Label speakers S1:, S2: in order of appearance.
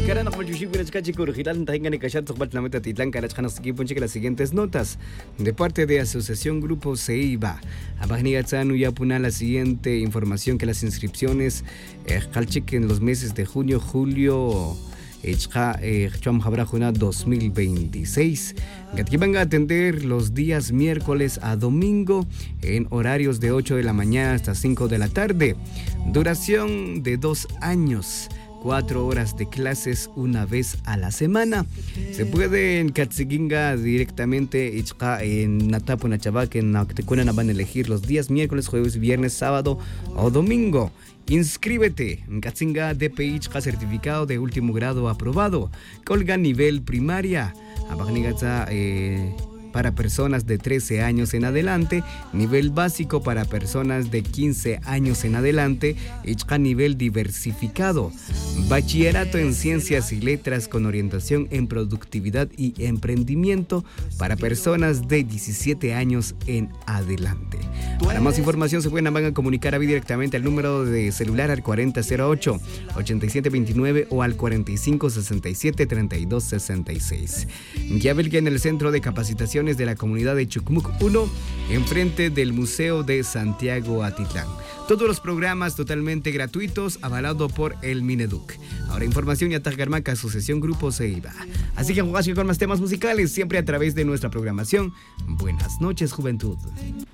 S1: Karana Juanchuchichi Corujilal, Taingani Cachato, Batlameta Titlán, Carachanaski, Ponche, las siguientes notas de parte de Asociación Grupo Ceiba. Abagnigatzanu ya puna la siguiente información que las inscripciones en los meses de junio, julio. Habrá 2026 que van a atender los días miércoles a domingo en horarios de 8 de la mañana hasta 5 de la tarde. Duración de 2 años. 4 horas de clases una vez a la semana. Se puede en Katziginga directamente en Natapo, Nachabac, en Nactecuena van a elegir los días miércoles, jueves, viernes, sábado o domingo. Inscríbete en Katzinga DPI certificado de último grado aprobado. Colga nivel primaria. Para personas de 13 años en adelante, nivel básico para personas de 15 años en adelante, y nivel diversificado. Bachillerato en Ciencias y Letras con orientación en productividad y emprendimiento para personas de 17 años en adelante. Para más información se van a comunicar directamente al número de celular al 4008-8729 o al 4567-3266. Ya ven que en el Centro de Capacitación de la comunidad de Chucmuc 1, enfrente del Museo de Santiago Atitlán. Todos los programas totalmente gratuitos, avalado por el Mineduc. Ahora información y Atacarmaca, Asociación Grupo Ceiba. Así que jugar con más temas musicales, siempre a través de nuestra programación. Buenas noches, juventud.